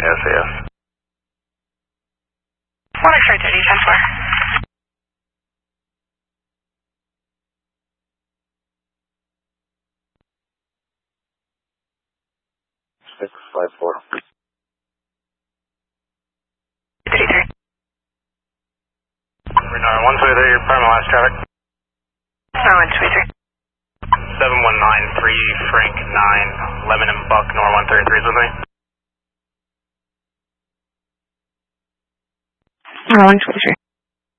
SAS. 1 X-ray 30, 10-4. Six, 5-4. 33. Renard 123, primary last traffic. 123. 7193, Frank 9, Lemon and Buck, Nor 133 is with me. 123.